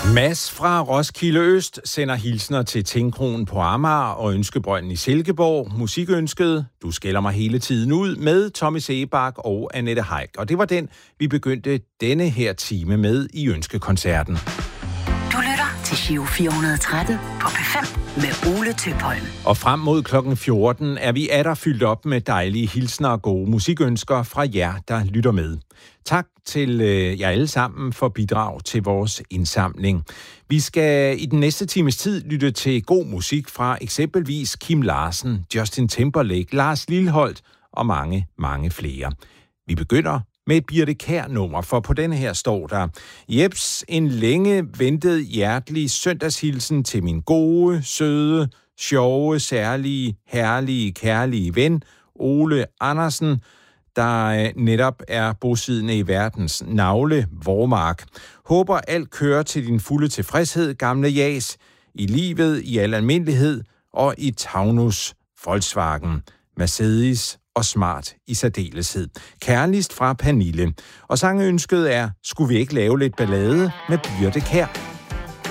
Mads fra Roskilde Øst sender hilsner til Tingkronen på Amager og Ønskebrønden i Silkeborg. Musikønsket, Du skælder mig hele tiden ud, med Tommy Sebak og Annette Heick. Og det var den, vi begyndte denne her time med i Ønskekoncerten. Du lytter til Giro 413 på P5 med Ole Tøpholm. Og frem mod klokken 14 er vi atter fyldt op med dejlige hilsner og gode musikønsker fra jer, der lytter med. Tak til jer alle sammen for bidrag til vores indsamling. Vi skal i den næste times tid lytte til god musik fra eksempelvis Kim Larsen, Justin Timberlake, Lars Lilholt og mange, mange flere. Vi begynder med et Birthe Kjær-nummer, for på denne her står der: Jeps, en længe ventet hjertelig søndagshilsen til min gode, søde, sjove, særlige, herlige, kærlige ven, Ole Andersen, der netop er bosiddende i verdens navle, Vormark. Håber alt kører til din fulde tilfredshed, gamle jas, i livet, i al almindelighed og i Taunus, Volkswagen, Mercedes og Smart i særdeleshed. Kærligst fra Pernille. Og sangeønsket er: Skulle vi ikke lave lidt ballade med Birthe Kjær?